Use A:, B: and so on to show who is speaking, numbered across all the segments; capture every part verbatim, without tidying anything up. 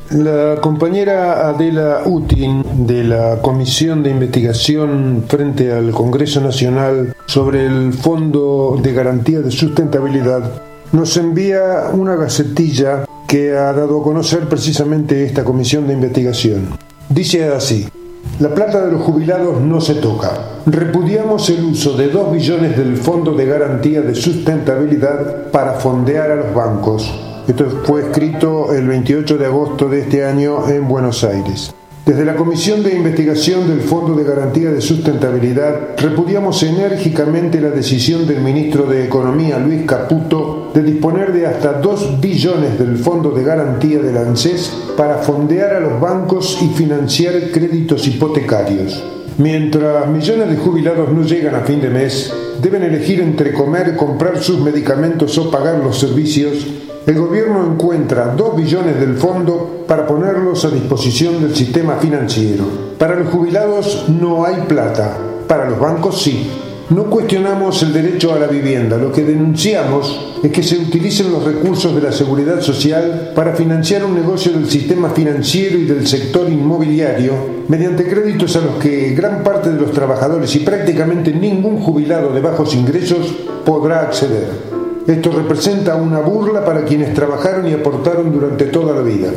A: La compañera Adela Utin de la Comisión de Investigación frente al Congreso Nacional sobre el Fondo de Garantía de Sustentabilidad nos envía una gacetilla que ha dado a conocer precisamente esta Comisión de Investigación. Dice así: la plata de los jubilados no se toca. Repudiamos el uso de dos billones del Fondo de Garantía de Sustentabilidad para fondear a los bancos. Esto fue escrito el veintiocho de agosto de este año en Buenos Aires. Desde la Comisión de Investigación del Fondo de Garantía de Sustentabilidad repudiamos enérgicamente la decisión del ministro de Economía, Luis Caputo, de disponer de hasta dos billones del Fondo de Garantía del ANSES para fondear a los bancos y financiar créditos hipotecarios. Mientras millones de jubilados no llegan a fin de mes, deben elegir entre comer, comprar sus medicamentos o pagar los servicios, el gobierno encuentra dos billones del fondo para ponerlos a disposición del sistema financiero. Para los jubilados no hay plata, para los bancos sí. No cuestionamos el derecho a la vivienda, lo que denunciamos es que se utilicen los recursos de la seguridad social para financiar un negocio del sistema financiero y del sector inmobiliario mediante créditos a los que gran parte de los trabajadores y prácticamente ningún jubilado de bajos ingresos podrá acceder. Esto representa una burla para quienes trabajaron y aportaron durante toda la vida.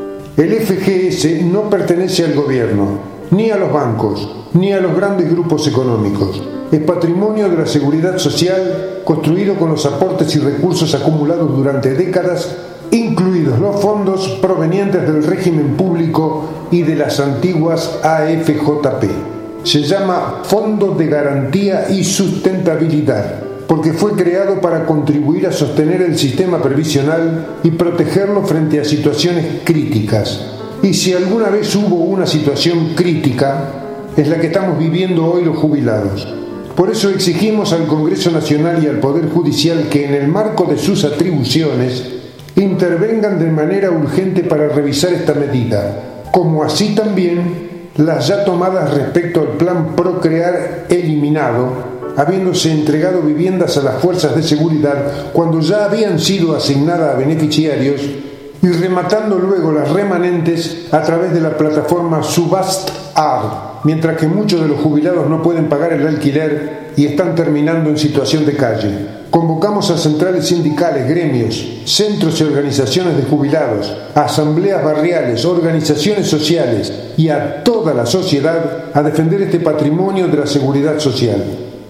A: El F G S no pertenece al gobierno, ni a los bancos, ni a los grandes grupos económicos. Es patrimonio de la seguridad social construido con los aportes y recursos acumulados durante décadas, incluidos los fondos provenientes del régimen público y de las antiguas A F J P. Se llama Fondo de Garantía y Sustentabilidad, porque fue creado para contribuir a sostener el sistema previsional y protegerlo frente a situaciones críticas. Y si alguna vez hubo una situación crítica, es la que estamos viviendo hoy los jubilados. Por eso exigimos al Congreso Nacional y al Poder Judicial que en el marco de sus atribuciones intervengan de manera urgente para revisar esta medida, como así también las ya tomadas respecto al plan Procrear eliminado, habiéndose entregado viviendas a las fuerzas de seguridad cuando ya habían sido asignadas a beneficiarios y rematando luego las remanentes a través de la plataforma Subast-Art, mientras que muchos de los jubilados no pueden pagar el alquiler y están terminando en situación de calle. Convocamos a centrales sindicales, gremios, centros y organizaciones de jubilados, a asambleas barriales, organizaciones sociales y a toda la sociedad a defender este patrimonio de la seguridad social.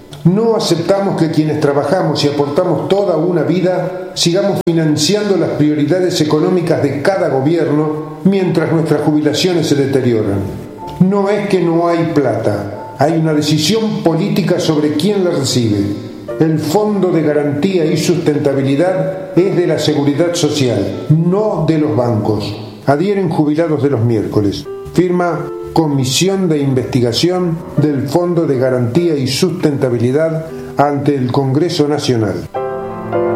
A: No aceptamos que quienes trabajamos y aportamos toda una vida sigamos financiando las prioridades económicas de cada gobierno mientras nuestras jubilaciones se deterioran. No es que no hay plata, hay una decisión política sobre quién la recibe. El Fondo de Garantía y Sustentabilidad es de la Seguridad Social, no de los bancos. Adhieren jubilados de los miércoles. Firma Comisión de Investigación del Fondo de Garantía y Sustentabilidad ante el Congreso Nacional.